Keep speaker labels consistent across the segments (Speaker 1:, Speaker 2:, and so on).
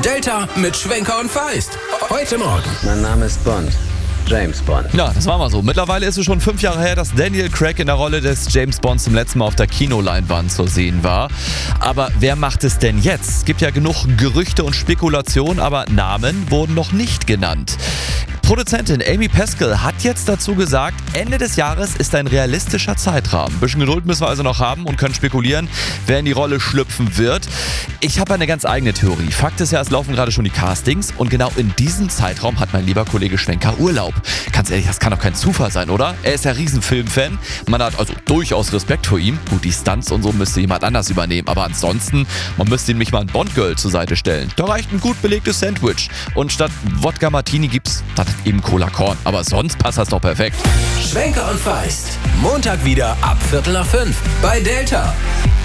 Speaker 1: Delta mit Schwenker und Feist. Heute Morgen.
Speaker 2: Mein Name ist Bond. James Bond.
Speaker 3: Ja, das war mal so. Mittlerweile ist es schon 5 Jahre her, dass Daniel Craig in der Rolle des James Bond zum letzten Mal auf der Kinoleinwand zu sehen war. Aber wer macht es denn jetzt? Es gibt ja genug Gerüchte und Spekulationen, aber Namen wurden noch nicht genannt. Produzentin Amy Pascal hat jetzt dazu gesagt, Ende des Jahres ist ein realistischer Zeitrahmen. Ein bisschen Geduld müssen wir also noch haben und können spekulieren, wer in die Rolle schlüpfen wird. Ich habe eine ganz eigene Theorie. Fakt ist ja, es laufen gerade schon die Castings und genau in diesem Zeitraum hat mein lieber Kollege Schwenker Urlaub. Ganz ehrlich, das kann doch kein Zufall sein, oder? Er ist ja Riesenfilmfan. Man hat also durchaus Respekt vor ihm. Gut, die Stunts und so müsste jemand anders übernehmen. Aber ansonsten, man müsste ihm nicht mal ein Bond-Girl zur Seite stellen. Da reicht ein gut belegtes Sandwich. Und statt Wodka Martini gibt's dann eben Cola Korn. Aber sonst passt das doch perfekt.
Speaker 1: Schwenker und Feist. Montag wieder ab 4:45 bei Delta.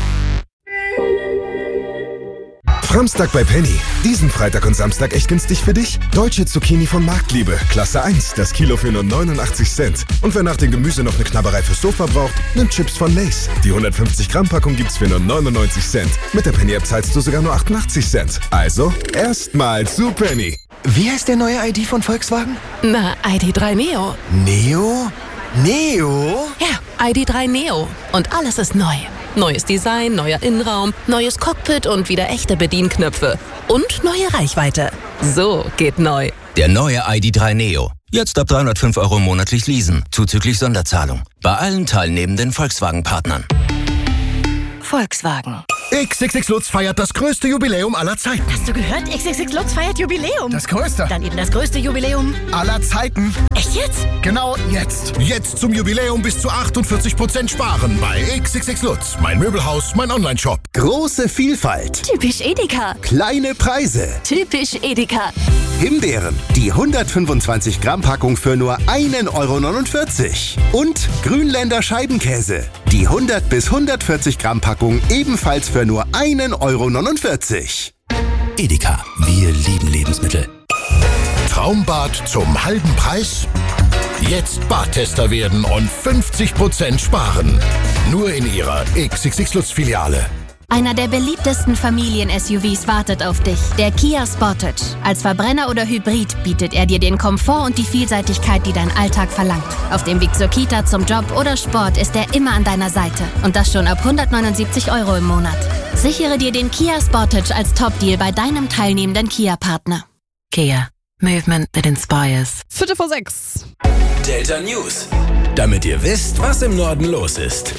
Speaker 4: Framstag bei Penny. Diesen Freitag und Samstag echt günstig für dich. Deutsche Zucchini von Marktliebe. Klasse 1. Das Kilo für nur 89 Cent. Und wer nach dem Gemüse noch eine Knabberei fürs Sofa braucht, nimmt Chips von Lay's. Die 150 Gramm Packung gibt's für nur 99 Cent. Mit der Penny-App zahlst du sogar nur 88 Cent. Also, erstmal zu Penny.
Speaker 5: Wie heißt der neue ID von Volkswagen?
Speaker 6: Na, ID.3 Neo.
Speaker 5: Neo? Neo?
Speaker 6: Ja, ID.3 Neo. Und alles ist neu. Neues Design, neuer Innenraum, neues Cockpit und wieder echte Bedienknöpfe. Und neue Reichweite. So geht neu.
Speaker 7: Der neue ID.3 Neo. Jetzt ab 305 € monatlich leasen, zuzüglich Sonderzahlung. Bei allen teilnehmenden Volkswagen-Partnern.
Speaker 6: Volkswagen.
Speaker 5: XXX Lutz feiert das größte Jubiläum aller Zeiten.
Speaker 8: Hast du gehört? XXX Lutz feiert Jubiläum.
Speaker 5: Das größte.
Speaker 8: Dann eben das größte Jubiläum
Speaker 5: Aller Zeiten.
Speaker 8: Echt jetzt?
Speaker 5: Genau jetzt. Jetzt zum Jubiläum bis zu 48% sparen bei XXX Lutz. Mein Möbelhaus, mein Onlineshop. Große Vielfalt.
Speaker 8: Typisch Edeka.
Speaker 5: Kleine Preise.
Speaker 8: Typisch Edeka.
Speaker 5: Himbeeren. Die 125 Gramm Packung für nur 1,49 €. Und Grünländer Scheibenkäse. Die 100 bis 140 Gramm Packung ebenfalls für nur 1,49 €.
Speaker 7: Edeka, wir lieben Lebensmittel.
Speaker 5: Traumbad zum halben Preis? Jetzt Badtester werden und 50% sparen. Nur in Ihrer XXX Lutz Filiale.
Speaker 9: Einer der beliebtesten Familien-SUVs wartet auf dich, der Kia Sportage. Als Verbrenner oder Hybrid bietet er dir den Komfort und die Vielseitigkeit, die dein Alltag verlangt. Auf dem Weg zur Kita, zum Job oder Sport ist er immer an deiner Seite. Und das schon ab 179 € im Monat. Sichere dir den Kia Sportage als Top-Deal bei deinem teilnehmenden Kia-Partner.
Speaker 6: Kia. Movement that inspires.
Speaker 1: 5:45. Delta News. Damit ihr wisst, was im Norden los ist.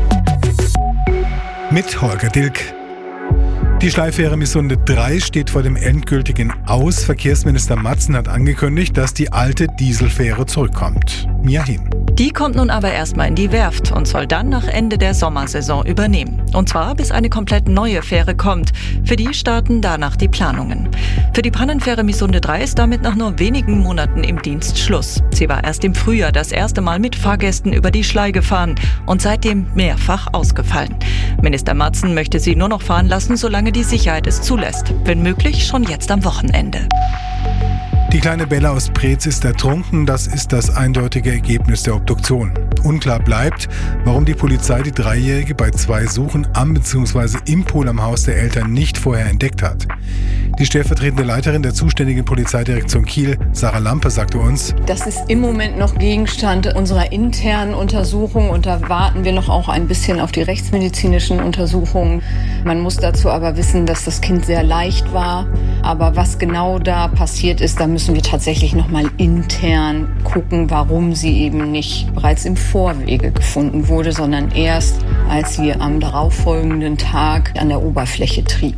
Speaker 10: Mit Holger Dilk. Die Schleifähre Missunde 3 steht vor dem endgültigen Aus. Verkehrsminister Matzen hat angekündigt, dass die alte Dieselfähre zurückkommt. Mia Hin.
Speaker 11: Die kommt nun aber erstmal in die Werft und soll dann nach Ende der Sommersaison übernehmen. Und zwar bis eine komplett neue Fähre kommt. Für die starten danach die Planungen. Für die Pannenfähre Missunde 3 ist damit nach nur wenigen Monaten im Dienst Schluss. Sie war erst im Frühjahr das erste Mal mit Fahrgästen über die Schlei gefahren und seitdem mehrfach ausgefallen. Minister Matzen möchte sie nur noch fahren lassen, solange die Sicherheit es zulässt. Wenn möglich, schon jetzt am Wochenende.
Speaker 10: Die kleine Bella aus Preetz ist ertrunken, das ist das eindeutige Ergebnis der Obduktion. Unklar bleibt, warum die Polizei die Dreijährige bei 2 Suchen am bzw. im Pool am Haus der Eltern nicht vorher entdeckt hat. Die stellvertretende Leiterin der zuständigen Polizeidirektion Kiel, Sarah Lampe, sagte uns:
Speaker 12: Das ist im Moment noch Gegenstand unserer internen Untersuchung und da warten wir noch auch ein bisschen auf die rechtsmedizinischen Untersuchungen. Man muss dazu aber wissen, dass das Kind sehr leicht war. Aber was genau da passiert ist, da müssen wir tatsächlich noch mal intern gucken, warum sie eben nicht bereits im Vorwege gefunden wurde, sondern erst, als sie am darauffolgenden Tag an der Oberfläche trieb.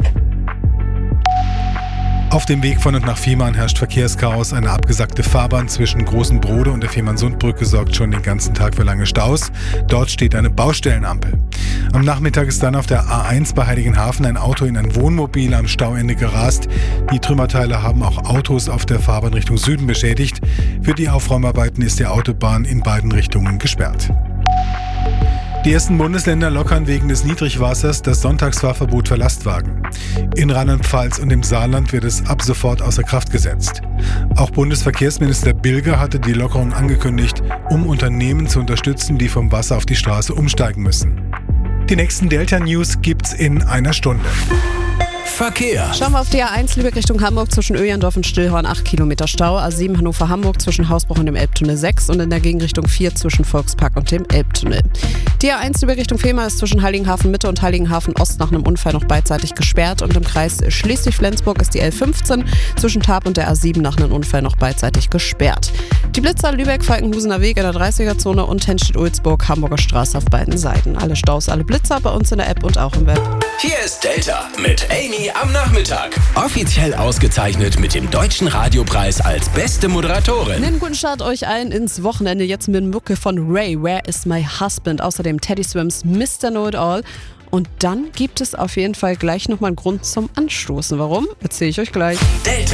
Speaker 10: Auf dem Weg von und nach Fehmarn herrscht Verkehrschaos. Eine abgesackte Fahrbahn zwischen Großen Brode und der Fehmarnsundbrücke sorgt schon den ganzen Tag für lange Staus. Dort steht eine Baustellenampel. Am Nachmittag ist dann auf der A1 bei Heiligenhafen ein Auto in ein Wohnmobil am Stauende gerast. Die Trümmerteile haben auch Autos auf der Fahrbahn Richtung Süden beschädigt. Für die Aufräumarbeiten ist die Autobahn in beiden Richtungen gesperrt. Die ersten Bundesländer lockern wegen des Niedrigwassers das Sonntagsfahrverbot für Lastwagen. In Rheinland-Pfalz und im Saarland wird es ab sofort außer Kraft gesetzt. Auch Bundesverkehrsminister Bilger hatte die Lockerung angekündigt, um Unternehmen zu unterstützen, die vom Wasser auf die Straße umsteigen müssen. Die nächsten Delta News gibt's in einer Stunde.
Speaker 1: Verkehr.
Speaker 13: Schauen wir auf die A1 Lübeck Richtung Hamburg zwischen Öjandorf und Stillhorn 8 Kilometer Stau. A7 Hannover-Hamburg zwischen Hausbruch und dem Elbtunnel 6 und in der Gegenrichtung 4 zwischen Volkspark und dem Elbtunnel. Die A1 Lübeck Richtung Fehmarn ist zwischen Heiligenhafen Mitte und Heiligenhafen Ost nach einem Unfall noch beidseitig gesperrt und im Kreis Schleswig-Flensburg ist die L15 zwischen Tarp und der A7 nach einem Unfall noch beidseitig gesperrt. Die Blitzer Lübeck, Falkenhusener Weg in der 30er-Zone und Henstedt-Ulzburg, Hamburger Straße auf beiden Seiten. Alle Staus, alle Blitzer bei uns in der App und auch im Web.
Speaker 1: Hier ist Delta mit Amy am Nachmittag. Offiziell ausgezeichnet mit dem Deutschen Radiopreis als beste Moderatorin.
Speaker 13: Einen guten Start euch allen ins Wochenende. Jetzt mit Mucke von Ray, Where is my husband? Außerdem Teddy Swims Mr. Know It All. Und dann gibt es auf jeden Fall gleich nochmal einen Grund zum Anstoßen. Warum? Erzähle ich euch gleich.
Speaker 1: Delta.